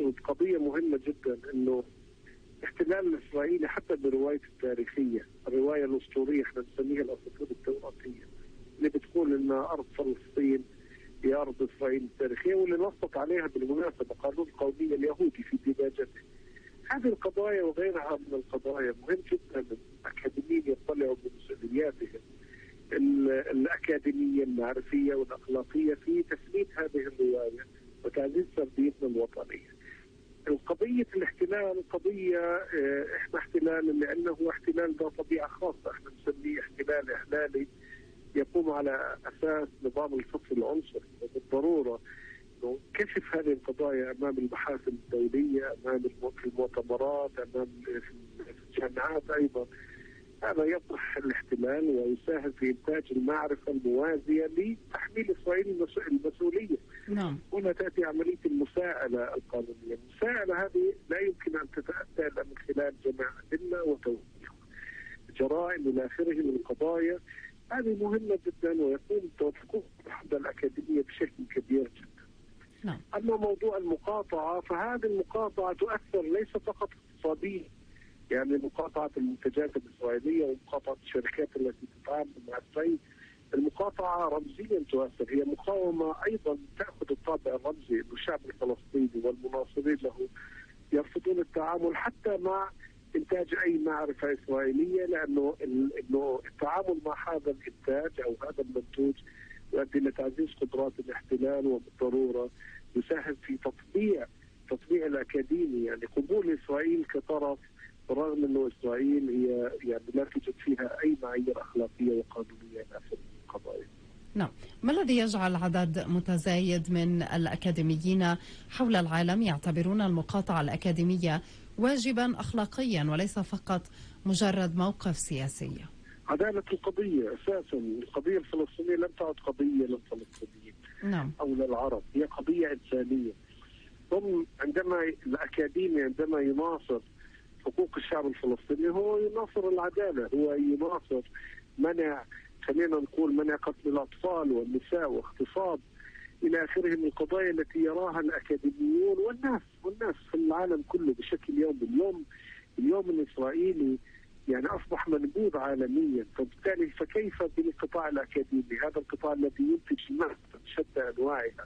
قضية مهمة جدا، انه الاحتلال الاسرائيلي حتى بروايته التاريخية، الرواية الاسطورية احنا نسميها الاساطير التوراتية، اللي بتقول ان ارض فلسطين هي ارض اسرائيل التاريخية، واللي نصت عليها بالمناسبة قانون القومية اليهودي في ديباجته. هذه القضايا وغيرها من القضايا مهم جدا الاكاديميين يطلعوا بمسؤولياتهم الأكاديمية المعرفية والأخلاقية في تثبيت هذه الرواية وتعزيز تربيتنا الوطنية. القضية الاحتلال قضية احنا احتلال لأنه هو احتلال ذا طبيعة خاصة، احنا نسميه احتلال إحلالي يقوم على أساس نظام الفصل العنصري، وبالضرورة كشف هذه القضايا أمام المحافل الدولية، أمام المؤتمرات، أمام الجامعات أيضا. هذا يطرح الاحتلال ويساهم في إنتاج المعرفة الموازية لتحميل إسرائيل المسؤولية. نعم. هنا تأتي عملية المساءلة القانونية. المساءلة هذه لا يمكن أن تتأتى إلا من خلال جمع أدلة وتوثيق جرائم إلى آخره من القضايا. هذه مهمة جدا ويكون توثيقها الحملة الأكاديمية بشكل كبير جدا. نعم. أما موضوع المقاطعة فهذه المقاطعة تؤثر ليس فقط اقتصاديا، يعني مقاطعة المنتجات الإسرائيلية ومقاطعة الشركات التي تتعامل مع إسرائيل. المقاطعة رمزيا تؤثر، هي مقاومة أيضا تأخذ الطابع الرمزي، أن الشعب الفلسطيني والمناصرين له يرفضون التعامل حتى مع إنتاج أي معرفة إسرائيلية، لأنه التعامل مع هذا الإنتاج أو هذا المنتوج يؤدي إلى تعزيز قدرات الاحتلال، وبالضرورة يساهم في تطبيع الأكاديمي، يعني قبول إسرائيل كطرف، بالرغم أنه إسرائيل هي يعني لا توجد فيها أي معايير أخلاقية وقانونية في القضايا. نعم. ما الذي يجعل عدد متزايد من الأكاديميين حول العالم يعتبرون المقاطعة الأكاديمية واجبا أخلاقيا وليس فقط مجرد موقف سياسي؟ عدالة القضية أساسا. القضية الفلسطينية لم تعد قضية للفلسطينيين نعم. أو للعرب، هي قضية إنسانية. هم الأكاديمي عندما يناصر حقوق الشعب الفلسطيني هو يناصر العدالة، هو يناصر خلينا نقول منع قتل الأطفال والنساء واغتصاب إلى آخره من القضايا التي يراها الأكاديميون والناس في العالم كله بشكل يومي. اليوم الإسرائيلي يعني أصبح منبوذ عالميا، فبالتالي فكيف بالقطاع الأكاديمي، هذا القطاع الذي ينتج المعرفة بشتى أنواعها.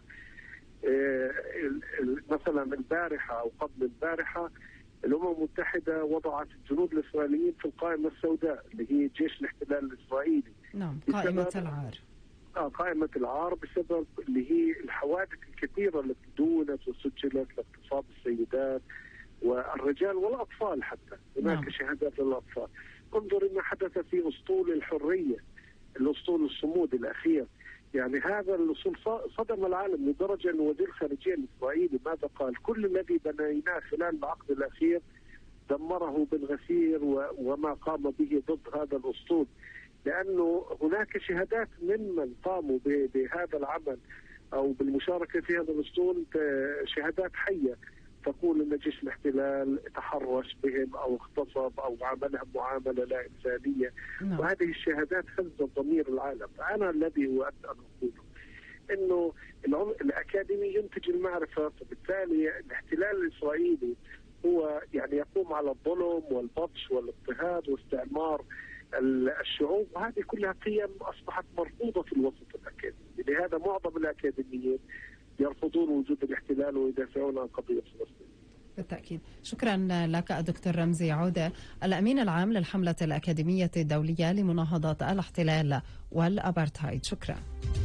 مثلا البارحة أو قبل البارحة الأمم المتحدة وضعت الجنود الإسرائيليين في القائمة السوداء اللي هي جيش الاحتلال الإسرائيلي. نعم، قائمة العار. قائمة العار بسبب اللي هي الحوادث الكثيرة التي دونت وسجلت لاغتصاب السيدات والرجال والأطفال حتى. هناك شهادات للأطفال. انظر ما حدث في أسطول الحرية، الأسطول الصمود الأخير. يعني هذا الأسطول صدم العالم لدرجة أن وزير الخارجية الإسرائيلي ماذا قال؟ كل الذي بنيناه خلال العقد الأخير دمره بالغسيل وما قام به ضد هذا الأسطول، لأنه هناك شهادات ممن قاموا بهذا العمل أو بالمشاركة في هذا الأسطول، شهادات حية تقول أن جيش الاحتلال تحرش بهم أو اغتصب أو عاملهم معاملة لا إنسانية. وهذه الشهادات هزت ضمير العالم. أنا الذي أود أن أقوله أنه الأكاديمي ينتج المعرفة، فبالتالي الاحتلال الإسرائيلي هو يعني يقوم على الظلم والبطش والاضطهاد واستعمار الشعوب، وهذه كلها قيم أصبحت مرفوضة في الوسط الأكاديمي. لهذا معظم الأكاديميين يرفضون وجود الاحتلال ويدافعون عن قضية فلسطين. بالتأكيد. شكرا لك دكتور رمزي عودة، الأمين العام للحملة الأكاديمية الدولية لمناهضة الاحتلال والأبارتهايد. شكرا.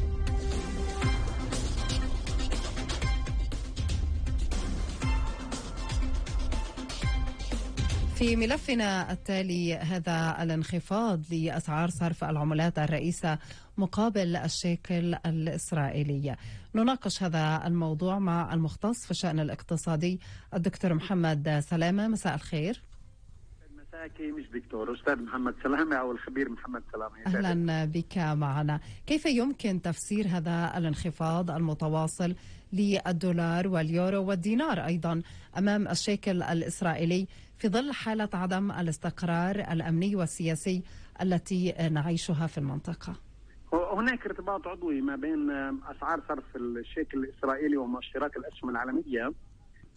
في ملفنا التالي، هذا الانخفاض لأسعار صرف العملات الرئيسة مقابل الشيكل الإسرائيلي. نناقش هذا الموضوع مع المختص في الشأن الاقتصادي الدكتور محمد سلامة. مساء الخير. مساكي مش دكتور، أستاذ محمد سلامة أو الخبير محمد سلامة. أهلا بك معنا. كيف يمكن تفسير هذا الانخفاض المتواصل للدولار واليورو والدينار أيضا أمام الشيكل الإسرائيلي في ظل حالة عدم الاستقرار الأمني والسياسي التي نعيشها في المنطقة؟ هناك ارتباط عضوي ما بين أسعار صرف الشيكل الإسرائيلي ومؤشرات الأسهم العالمية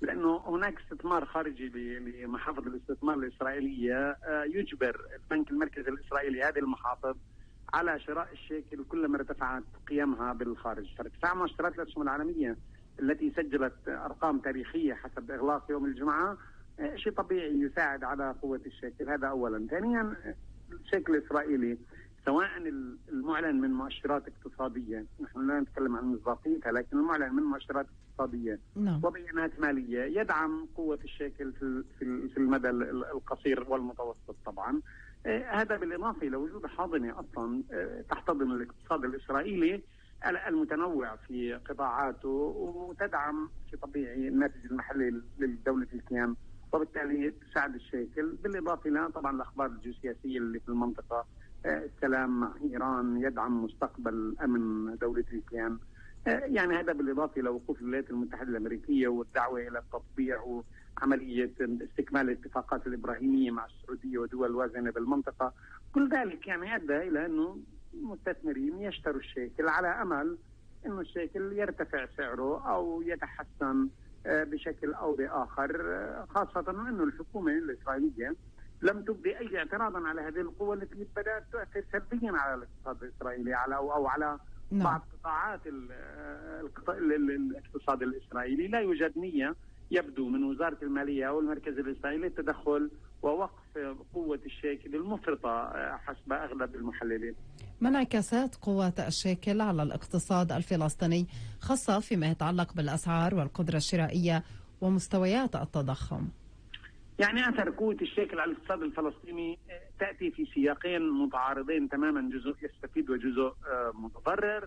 لأنه هناك استثمار خارجي لمحافظ الاستثمار الإسرائيلية يجبر البنك المركزي الإسرائيلي هذه المحافظ على شراء الشيكل كلما ارتفعت قيمها بالخارج. فارتفاع مؤشرات الأسهم العالمية التي سجلت أرقام تاريخية حسب إغلاق يوم الجمعة شيء طبيعي يساعد على قوة الشيكل. هذا أولا. ثانيا الشيكل الإسرائيلي سواء المعلن من مؤشرات اقتصادية، نحن لا نتكلم عن مصداقيتها، لكن المعلن من مؤشرات اقتصادية وبيانات مالية يدعم قوة الشيكل في المدى القصير والمتوسط طبعا. هذا بالإضافة إلى وجود حاضنة أصلا تحتضن الاقتصاد الإسرائيلي المتنوع في قطاعاته وتدعم في طبيعي الناتج المحلي للدولة الكيان، وبالتالي تساعد الشيكل. بالإضافة إلى طبعا الأخبار الجيوسياسية اللي في المنطقة، السلام مع إيران يدعم مستقبل أمن دولة الكيان. يعني هذا بالإضافة إلى وقوف الولايات المتحدة الأمريكية والدعوة إلى التطبيع وعملية استكمال الاتفاقات الإبراهيمية مع السعودية ودول وازنة بالمنطقة. كل ذلك يعني أدى إلى أنه المستثمرين يشتروا الشيكل على أمل أنه الشيكل يرتفع سعره أو يتحسن بشكل أو بآخر، خاصة أنه الحكومة الإسرائيلية لم تبدي أي اعتراضا على هذه القوة التي بدأت تؤثر سلبيا على الاقتصاد الإسرائيلي أو على بعض قطاعات الاقتصاد الإسرائيلي. لا يوجد نية يبدو من وزارة المالية أو المركز الإسرائيلي التدخل ووقف قوة الشيكل المفرطة حسب أغلب المحللين. ما انعكاسات قوة الشيكل على الاقتصاد الفلسطيني خاصة فيما يتعلق بالأسعار والقدرة الشرائية ومستويات التضخم؟ يعني أثر قوة الشيكل على الاقتصاد الفلسطيني تأتي في سياقين متعارضين تماما، جزء يستفيد وجزء متضرر.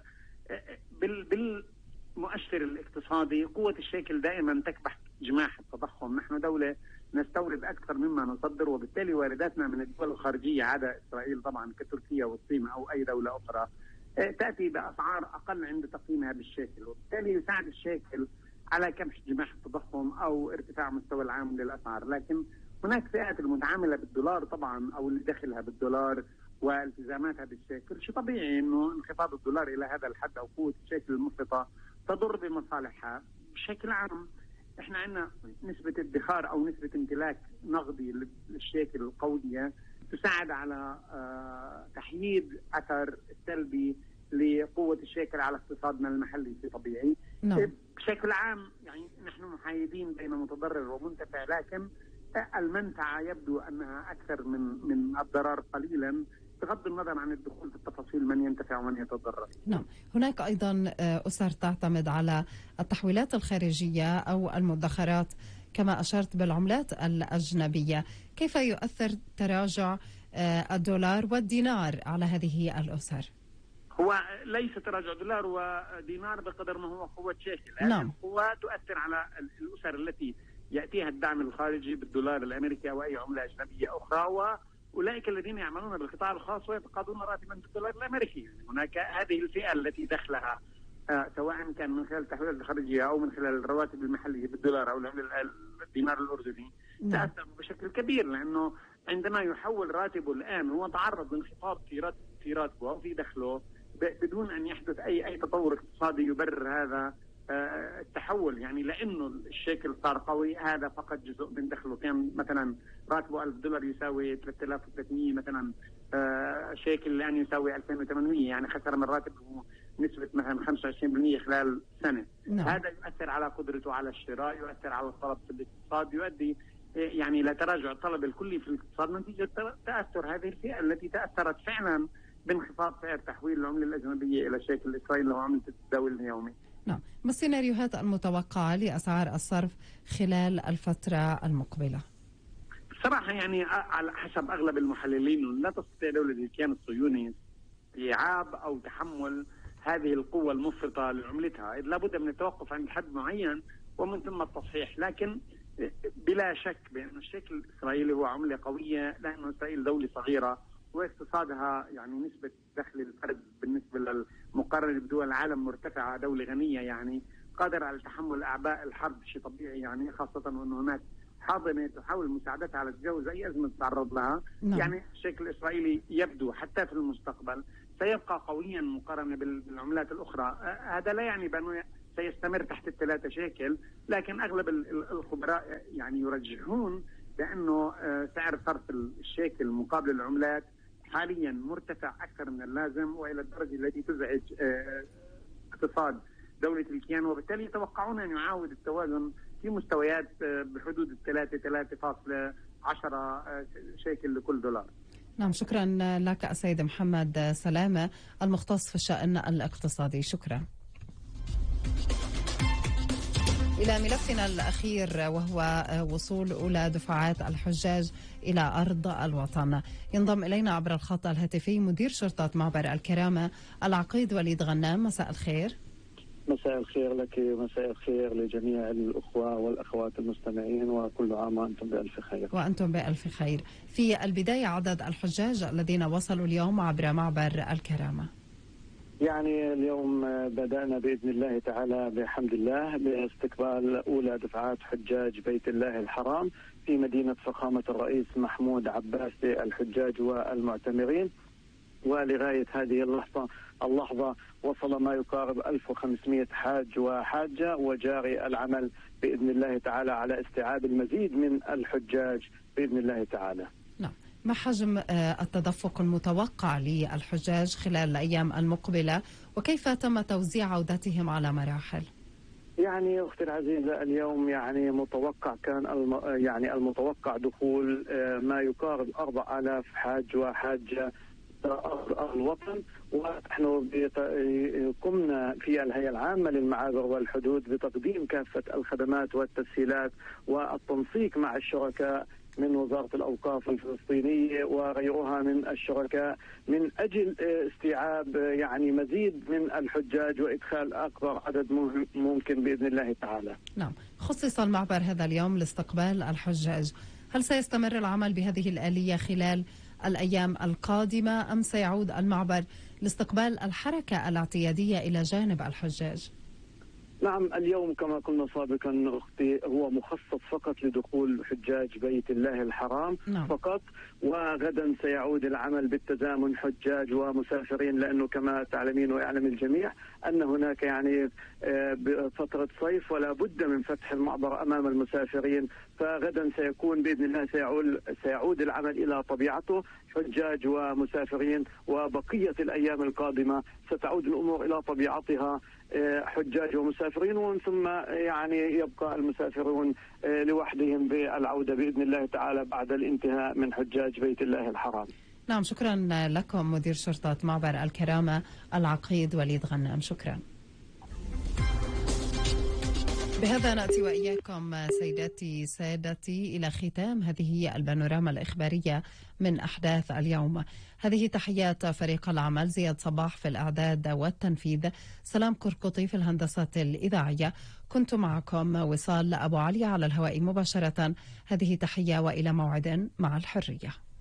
بالمؤشر الاقتصادي قوة الشيكل دائما تكبح جماح التضخم. نحن دولة نستورد أكثر مما نصدر، وبالتالي وارداتنا من الدول الخارجية عدا إسرائيل طبعا كتركيا والصين أو أي دولة أخرى تأتي بأسعار أقل عند تقييمها بالشيكل، وبالتالي يساعد الشيكل على كبح جماح التضخم أو ارتفاع مستوى العام للأسعار. لكن هناك فئات المتعاملة بالدولار طبعا أو اللي دخلها بالدولار والتزاماتها بالشيكل، شيء طبيعي أنه انخفاض الدولار إلى هذا الحد أو قوة الشيكل المفرطة تضر بمصالحها. بشكل عام احنا عندنا نسبة ادخار أو نسبة امتلاك نقدي للشيكل القوية تساعد على تحييد أثر السلبي لقوة الشيكل على اقتصادنا المحلي في طبيعي. بشكل عام يعني نحن محايدين بين متضرر ومنتفع، لكن المنفعة يبدو أنها أكثر من الضرر قليلا بغض النظر عن الدخول في التفاصيل من ينتفع ومن يتضرر. نعم، هناك أيضا أسر تعتمد على التحويلات الخارجية أو المدخرات كما أشرت بالعملات الأجنبية. كيف يؤثر تراجع الدولار والدينار على هذه الأسر؟ هو ليس تراجع دولار ودينار بقدر ما هو قوة شيكل. نعم. القوة تؤثر على الأسر التي يأتيها الدعم الخارجي بالدولار الأمريكي أو أي عملة أجنبية أخرى، وأولئك الذين يعملون بالقطاع الخاص ويتقاضون راتبا بالدولار الأمريكي. يعني هناك هذه الفئة التي دخلها سواء كان من خلال التحويلات الخارجية أو من خلال الرواتب المحلية بالدولار أو الدينار الأردني تأثر بشكل كبير، لأنه عندما يحول راتبه الآن هو تعرض لانخفاض في راتبه أو في دخله بدون أن يحدث أي تطور اقتصادي يبرر هذا التحول. يعني لأنه الشيكل صار قوي هذا فقط جزء من دخله. كان مثلا راتبه $1000 يساوي 3300 مثلا شيكل الآن يساوي 2800، يعني خسر من راتبه نسبة مثلا 25% خلال سنة. هذا يؤثر على قدرته على الشراء، يؤثر على الطلب في الاقتصاد، يؤدي يعني إلى تراجع الطلب الكلي في الاقتصاد نتيجة تأثر هذه الفئة التي تأثرت فعلا بانخفاض سعر تحويل العملة الأجنبية إلى الشيكل الإسرائيلي وعملة التداول اليومي. نعم، ما السيناريوهات المتوقعة لأسعار الصرف خلال الفترة المقبلة؟ بصراحة يعني على حسب أغلب المحللين لا تستطيع دولة الكيان الصهيوني استيعاب أو تحمل هذه القوة المفرطة لعملتها، لابد من التوقف عند حد معين ومن ثم التصحيح. لكن بلا شك بأن الشيكل الإسرائيلي هو عملة قوية، لأن إسرائيل دولة صغيرة واقتصادها يعني نسبة دخل الفرد بالنسبة للمقارنة بدول العالم مرتفعة، دولة غنية يعني قادرة على تحمل أعباء الحرب شيء طبيعي، يعني خاصة أن هناك حاضنة تحاول مساعدتها على تجاوز أي أزمة تتعرض لها. يعني الشيكل الإسرائيلي يبدو حتى في المستقبل سيبقى قويا مقارنة بالعملات الأخرى. هذا لا يعني بأنه سيستمر تحت 3 شيكل، لكن أغلب الخبراء يعني يرجحون بأنه سعر صرف الشيكل مقابل العملات حاليا مرتفع أكثر من اللازم، وإلى الدرجة التي تزعج اقتصاد دولة الكيان، وبالتالي يتوقعون أن يعاود التوازن في مستويات بحدود 3.10 شيكل لكل دولار. نعم، شكرا لك السيد محمد سلامة المختص في الشأن الاقتصادي. شكرا. إلى ملفنا الأخير وهو وصول أولى دفعات الحجاج إلى أرض الوطن. ينضم إلينا عبر الخط الهاتفي مدير شرطة معبر الكرامة العقيد وليد غنام. مساء الخير. مساء الخير لك ومساء الخير لجميع الأخوة والأخوات المستمعين، وكل عام وأنتم بألف خير. وأنتم بألف خير. في البداية، عدد الحجاج الذين وصلوا اليوم عبر معبر الكرامة؟ يعني اليوم بدأنا بإذن الله تعالى بحمد الله باستقبال أولى دفعات حجاج بيت الله الحرام في مدينة فخامة الرئيس محمود عباس للحجاج والمعتمرين، ولغاية هذه اللحظة وصل ما يقارب 1500 حاج وحاجة، وجاري العمل بإذن الله تعالى على استيعاب المزيد من الحجاج بإذن الله تعالى. نعم. ما حجم التدفق المتوقع للحجاج خلال الأيام المقبلة، وكيف تم توزيع عودتهم على مراحل؟ يعني أختي العزيزة، اليوم يعني متوقع كان المتوقع دخول ما يقارب 4000 حاج وحاجة أرض الوطن، ونحن قمنا في الهيئة العامة للمعابر والحدود بتقديم كافة الخدمات والتسهيلات والتنسيق مع الشركاء من وزارة الأوقاف الفلسطينية وغيرها من الشركاء من أجل استيعاب يعني مزيد من الحجاج وإدخال أكبر عدد ممكن بإذن الله تعالى. نعم. خصص المعبر هذا اليوم لاستقبال الحجاج، هل سيستمر العمل بهذه الآلية خلال الأيام القادمة، أم سيعود المعبر لاستقبال الحركة الاعتيادية إلى جانب الحجاج؟ نعم، اليوم كما قلنا سابقا أختي هو مخصص فقط لدخول حجاج بيت الله الحرام. نعم. فقط، وغدا سيعود العمل بالتزامن حجاج ومسافرين، لأنه كما تعلمين ويعلم الجميع أن هناك يعني فترة صيف ولا بد من فتح المعبر أمام المسافرين، فغدا سيكون بإذن الله سيعود العمل إلى طبيعته، حجاج ومسافرين، وبقية الأيام القادمة ستعود الأمور إلى طبيعتها، حجاج ومسافرين، ومن ثم يعني يبقى المسافرون لوحدهم بالعودة بإذن الله تعالى بعد الانتهاء من حجاج بيت الله الحرام. نعم، شكرا لكم مدير شرطة معبر الكرامة العقيد وليد غنام. شكرا. بهذا نأتي وإياكم سيداتي سادتي إلى ختام هذه البانوراما الإخبارية من أحداث اليوم. هذه تحيات فريق العمل: زياد صباح في الإعداد والتنفيذ، سلام كركوطي في الهندسة الإذاعية، كنت معكم وصال أبو علي على الهواء مباشرة. هذه تحية وإلى موعد مع الحرية.